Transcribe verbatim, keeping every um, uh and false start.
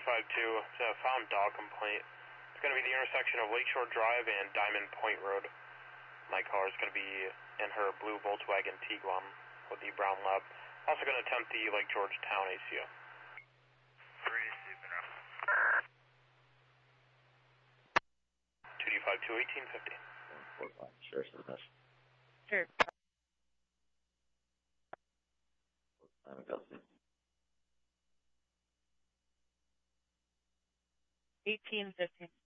D five two, it's a found dog complaint. It's going to be the intersection of Lakeshore Drive and Diamond Point Road. My car is going to be in her blue Volkswagen Tiguan with the brown lab. Also going to attempt the Lake George Town A C O. two D five two, eighteen fifty. one four five, sure, so that's... Sure. I'm Gussie. eighteen fifteen.